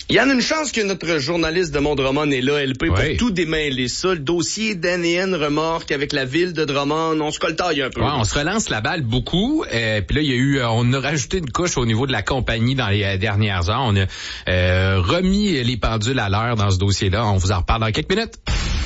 Il y en a une chance que notre journaliste de Mont-Drummond est là, LP, pour tout démêler ça. Le dossier d'N&N remorque avec la ville de Drummond, on se coltaille un peu. Ouais, on se relance la balle beaucoup. Puis là, on a rajouté une couche au niveau de la compagnie dans les dernières heures. On a remis les pendules à l'heure dans ce dossier-là. On vous en reparle dans quelques minutes.